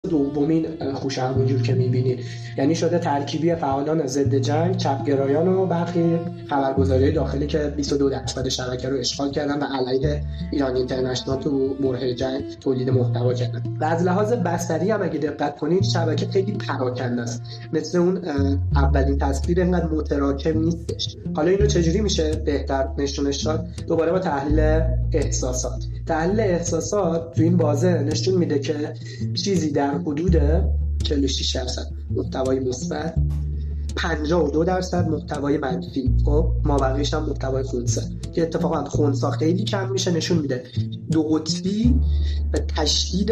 دومین خوشه همونجور که میبینید، یعنی شده ترکیبی فعالان ضد جنگ، چپگرایان و برخی خبرگزاری داخلی که 22% شبکه رو اشغال کردن و علیه ایران اینترنشنال تو برهه جنگ تولید محتوا کردن. و از لحاظ بصری هم اگه دقت کنید شبکه خیلی پراکنده است، مثل اون اولین تصویر اینقدر متراکم نیستش. حالا اینو چجوری میشه بهتر نشونش داد؟ دوباره با تحلیل احساسات. تحلیل احساسات تو این بازه نشون میده که چیزی در حدود 46% محتوای مثبت، 52% محتوای منفی، خب مابقیش هم محتوای خنثی که اتفاقا خنثی خیلی کم میشه. نشون میده دو قطبی و تشدید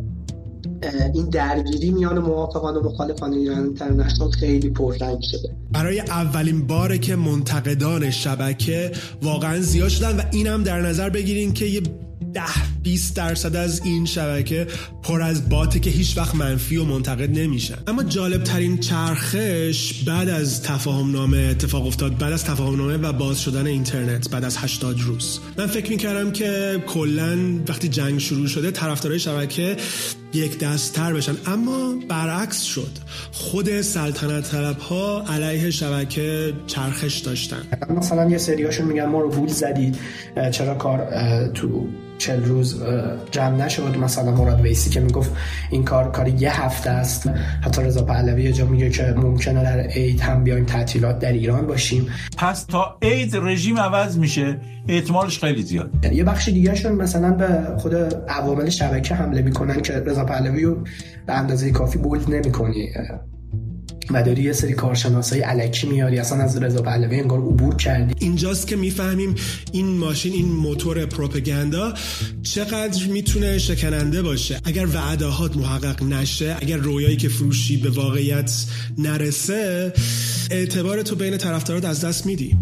این درگیری میان موافقان و مخالفان ایران اینترنشنال خیلی پررنگ شده. برای اولین باره که منتقدان شبکه واقعا زیاد شدن و اینم در نظر بگیرین که یه 10-20% از این شبکه پر از باته که هیچ وقت منفی و منتقد نمیشن. اما جالب ترین چرخش بعد از تفاهمنامه اتفاق افتاد، بعد از تفاهمنامه و باز شدن اینترنت بعد از 80 روز. من فکر میکردم که کلن وقتی جنگ شروع شده طرفدارای شبکه یک دست‌تر بشن، اما برعکس شد. خود سلطنت طلب‌ها علیه شبکه چرخش داشتن. مثلا یه سریاشون میگن ما رو گول زدید، چرا کار تو 40 روز جمع نشد. مثلا مراد ویسی که میگفت این کار یه هفته است. حتی رضا پهلوی یه جا میگه که ممکنه در عید هم بیایم تعطیلات در ایران باشیم. پس تا عید رژیم عوض میشه، احتمالش خیلی زیاد. یه بخش دیگه شون مثلا به خود عوامل شبکه حمله میکنن که رضا پهلوی رو به اندازه کافی بولد نمیکنی و داری یه سری کارشناسای الکی میاری، اصلا از رضا پهلوی انگار عبور کردی. اینجاست که میفهمیم این ماشین، این موتور پروپاگاندا چقدر میتونه شکننده باشه. اگر وعدهات محقق نشه، اگر رویایی که فروشی به واقعیت نرسه، اعتبار تو بین طرفدارات از دست میدی.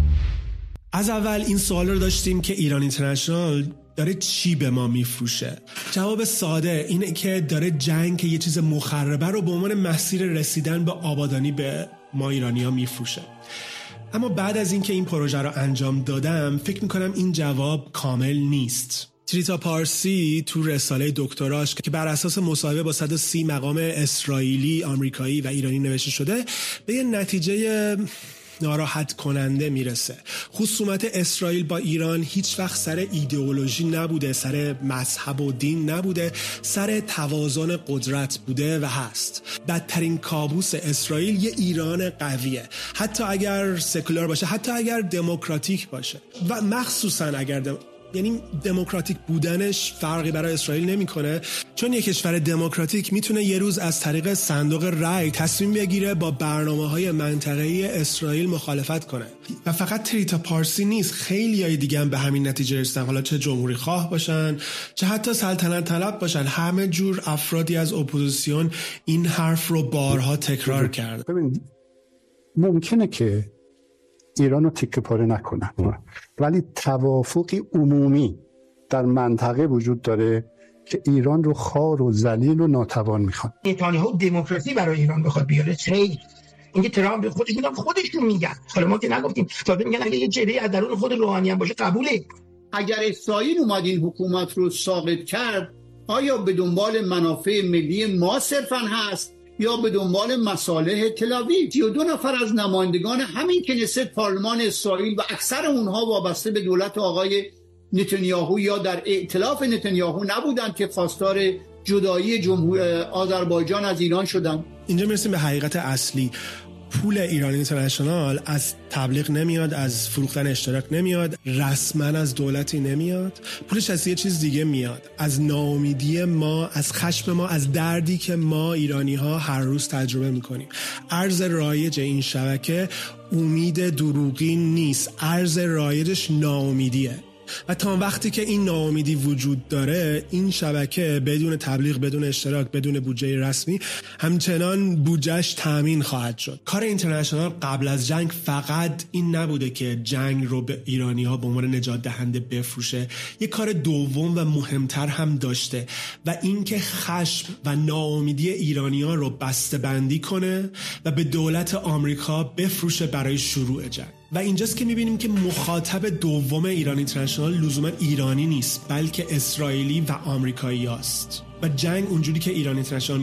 از اول این سوال رو داشتیم که ایران اینترنشنال داره چی به ما میفروشه؟ جواب ساده اینه که داره جنگ که یه چیز مخربه رو به عنوان مسیر رسیدن به آبادانی به ما ایرانی‌ها میفروشه. اما بعد از اینکه این پروژه رو انجام دادم فکر میکنم این جواب کامل نیست. تریتا پارسی تو رساله دکتراش که بر اساس مصاحبه با 130 مقام اسرائیلی، آمریکایی و ایرانی نوشته شده به یه نتیجه ناراحت کننده میرسه. خصومت اسرائیل با ایران هیچ وقت سر ایدئولوژی نبوده، سر مذهب و دین نبوده، سر توازن قدرت بوده و هست. بدترین کابوس اسرائیل یه ایران قویه، حتی اگر سکولار باشه، حتی اگر دموکراتیک باشه و مخصوصا اگر یعنی دموکراتیک بودنش فرقی برای اسرائیل نمیکنه، چون یک کشور دموکراتیک میتونه یه روز از طریق صندوق رای تصمیم بگیره با برنامه‌های منطقه‌ای اسرائیل مخالفت کنه. و فقط تریتا پارسی نیست، خیلیای دیگه هم به همین نتیجه رسیدن، حالا چه جمهوری خواه باشن چه حتی سلطنت طلب باشن. همه جور افرادی از اپوزیسیون این حرف رو بارها تکرار کردن. ببین ممکنه که ایران رو تیکه پاره نکنن، ولی توافقی عمومی در منطقه وجود داره که ایران رو خوار و ذلیل و ناتوان میخوان. نتانیاهو دموکراسی برای ایران بخواد بیاره خیلی، اینکه ترامپ خودشون میگن، حالا ما که نگفتیم، تازه میگن اگه یه جریه از درون خود روحانی هم باشه قبوله. اگر اسرائیل اومد این حکومت رو ساقط کرد، آیا به دنبال منافع ملی ما صرفاً هست یا به دنبال مصالح تل‌آویو؟ 32 نفر از نمایندگان همین کنست پارلمان اسرائیل و اکثر اونها وابسته به دولت آقای نتانیاهو یا در ائتلاف نتانیاهو نبودند که خواستار جدایی آذربایجان از ایران شدند. اینجا میرسیم به حقیقت اصلی. پول ایران اینترنشنال از تبلیغ نمیاد، از فروختن اشتراک نمیاد، رسما از دولتی نمیاد. پولش از یه چیز دیگه میاد، از ناامیدی ما، از خشم ما، از دردی که ما ایرانی ها هر روز تجربه میکنیم. ارز رایج این شبکه امید دروغین نیست، ارز رایجش ناامیدیه. و تا وقتی که این ناامیدی وجود داره، این شبکه بدون تبلیغ، بدون اشتراک، بدون بودجه رسمی همچنان بودجهش تامین خواهد شد. کار اینترنشنال قبل از جنگ فقط این نبوده که جنگ رو به ایرانی‌ها به عنوان نجات دهنده بفروشه، یک کار دوم و مهمتر هم داشته و این که خشم و ناامیدی ایرانی‌ها رو بسته‌بندی کنه و به دولت آمریکا بفروشه برای شروع جنگ. و اینجاست که میبینیم که مخاطب دوم ایران اینترنشنال لزوما ایرانی نیست، بلکه اسرائیلی و آمریکایی است. و جنگ اونجوری که ایران اینترنشنال